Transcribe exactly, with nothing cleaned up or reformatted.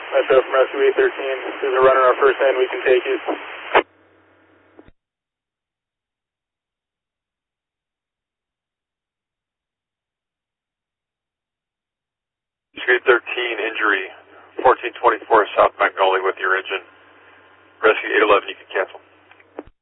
Metro from Rescue eight thirteen. There's a runner on our first end, we can take it. eight thirteen, injury, fourteen twenty-four South Magnolia with your engine. Rescue eight eleven, you can cancel.